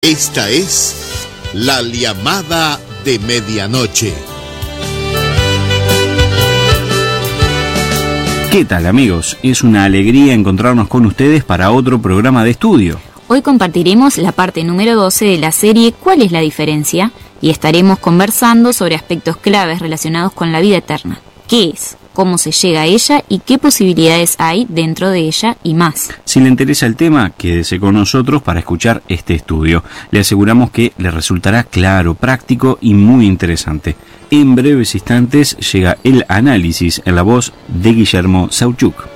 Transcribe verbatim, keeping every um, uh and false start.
Esta es la llamada de medianoche. ¿Qué tal, amigos? Es una alegría encontrarnos con ustedes para otro programa de estudio. Hoy compartiremos la parte número doce de la serie ¿Cuál es la diferencia? Y estaremos conversando sobre aspectos claves relacionados con la vida eterna. ¿Qué es? ¿Cómo se llega a ella? ¿Y qué posibilidades hay dentro de ella? Y más. Si le interesa el tema, quédese con nosotros para escuchar este estudio. Le aseguramos que le resultará claro, práctico y muy interesante. En breves instantes llega el análisis en la voz de Guillermo Sauchuk.